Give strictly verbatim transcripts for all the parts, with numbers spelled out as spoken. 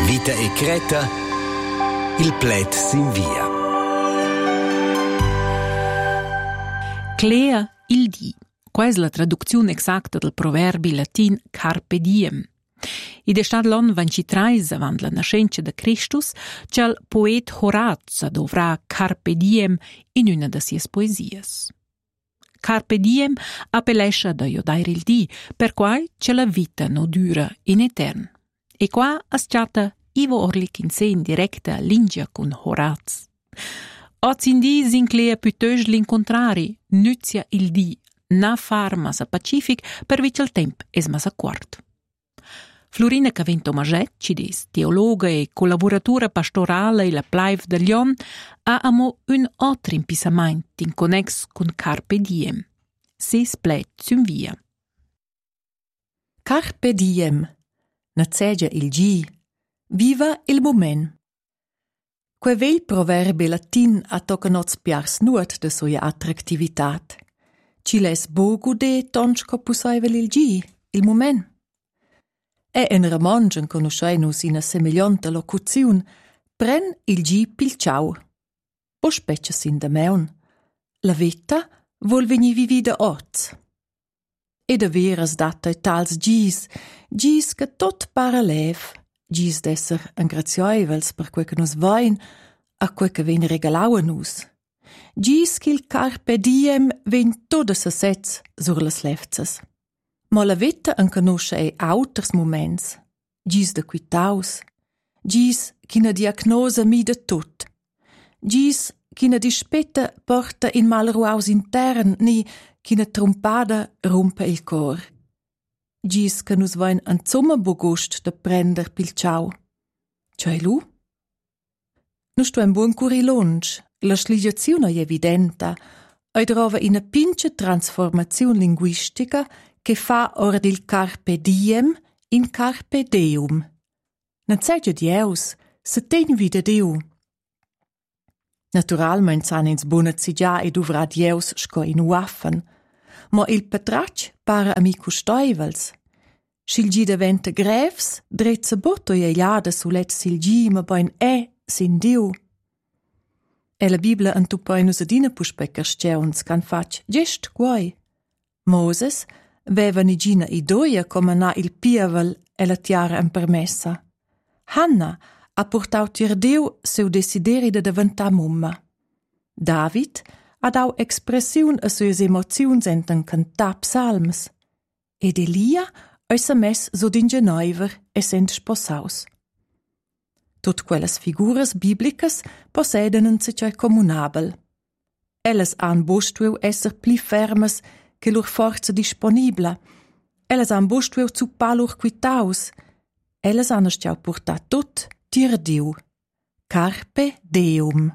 Vita e Creta, il plet s'invia. Clea il di. Qua è la traduzione exacta del proverbi latin carpe diem. Id è stat l'anno ventitreis avant la nascenza de Christus che il poet Horaz dovrà carpe diem in una de sies poesias. Carpe diem appellescha da iodair il di, per quai che la vita no dura in etern. E qua es chatta Ivo Orlik in sen directa lingia con Horaz. Oz in di s'inclea piuttosto l'incontrari, nuzia il di, na far massa pacific per vic il temp es massa quart. Florina Cavento Maget, cides teologa e collaboratura pastorale e la plaiv de Lyon, ha amo un altro impisament in connex con Carpe Diem. Ses plet zum via. Carpe Diem. Nazzegia il gi. Viva il moment. Que vel proverbe latin a tocanots piars nuot de soia attraktivitat. Ci les bogu de tonchco pusaivel il gi, il moment. E en romangen conoscenus in a semiglianta locuziun, pren il gi pil ciao. O speccia sin de meun. La vita vol veni vivida oz. E de veras data e tals gis, gis che tot para lev, gis d'esser angrazioivels per quei che nos vain, a quei che ven regalau a nus. Gis qu'il carpe diem ven todas a sez sur las levzas. Ma la vita en conosce e auters moments, gis de quitaus, gis ch'ina diagnosa mi de tot, gis ch'ina dispetta porta in mal ruaus intern, ni ch'ina trompada rompe il cor. Gis che nus vain anzomma bogust de prender pil ciao. Cioè lu? Nus tu un buon curi lunch, la sligiazione è evidenta, e trova ina pincha transformazione linguistica che fa ora del carpe diem in carpe deum. Non segia dieus, se ten vida deu. Naturalmein san ins bonazzi già ed uvra dieus sco in uaffen, ma il patrac para amico stoivels. Sil gi diventa grevs, drezza botto e iada sulet sil gi, ma bain è sin deu. E la Biblia antupainus adina puspeccar steuns can fac gest guai. Moses veva nigina idoia come na il pievel e la tiara en permessa. Hanna ha portau tir Deu seu desideri de diventar mumma. David ha dau expressiun a sues emoziuns enten cantar psalms. Ed Elia ha sa mes so d'ingeneuver e sent sposaus. Tot quellas figuras biblicas posseden un secai comunabel. Elles han bostueu esser pli fermes che lur forza disponibla. Elles han bostueu zu palur quitaus. Elles han stiau portat tot tir Diu. Carpe Deum.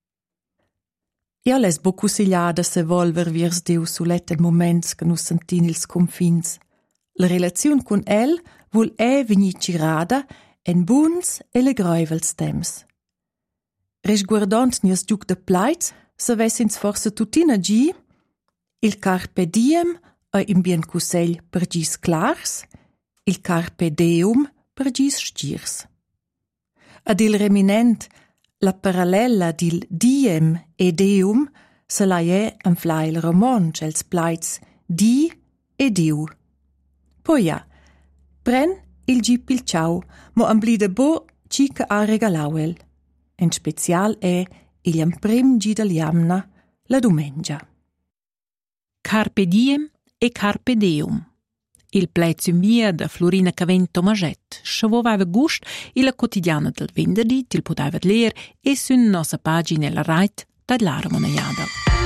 Ja les bocusigliada se volver viers Diu sulet en moments che nus sentin ils confins. La relaziun con el vol e vegni cirada en buns e le groivels temps. Resguardant nias giuc de plaiz, se vessins forse tutina gi, il carpe diem è in bien cusegl per gis clars, il carpe deum per gis stirs. Ad il reminent, la parallela dil diem e deum se la è en flail roman cels plaiz di e diu. Poi ja, pren il gi pil ciao, mo amblide bo cica a regalauel. En special è il amprim gi del jamna la domengia. Carpe diem e carpe deum. Il plezum via da Florina Cavento Maget, scevovava gust e la quotidiana del venerdì til podeva ler e sun nossa pagina la Rait da l'Ara Monaiada.